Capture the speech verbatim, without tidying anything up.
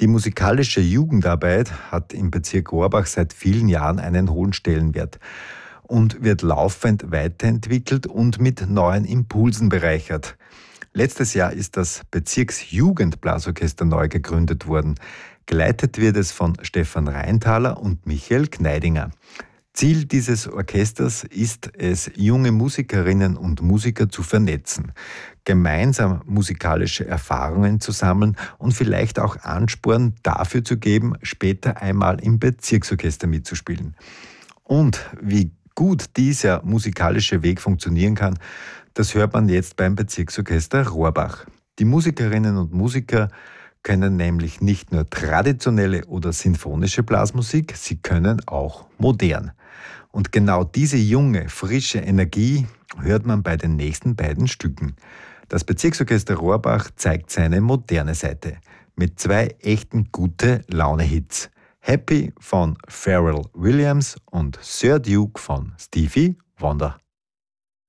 Die musikalische Jugendarbeit hat im Bezirk Rohrbach seit vielen Jahren einen hohen Stellenwert und wird laufend weiterentwickelt und mit neuen Impulsen bereichert. Letztes Jahr ist das Bezirksjugendblasorchester neu gegründet worden. Geleitet wird es von Stefan Reintaler und Michael Gneidinger. Ziel dieses Orchesters ist es, junge Musikerinnen und Musiker zu vernetzen, gemeinsam musikalische Erfahrungen zu sammeln und vielleicht auch Ansporn dafür zu geben, später einmal im Bezirksorchester mitzuspielen. Und wie gut dieser musikalische Weg funktionieren kann, das hört man jetzt beim Bezirksorchester Rohrbach. Die Musikerinnen und Musiker können nämlich nicht nur traditionelle oder sinfonische Blasmusik, sie können auch modern. Und genau diese junge, frische Energie hört man bei den nächsten beiden Stücken. Das Bezirksorchester Rohrbach zeigt seine moderne Seite mit zwei echten Gute-Laune-Hits. Happy von Pharrell Williams und Sir Duke von Stevie Wonder.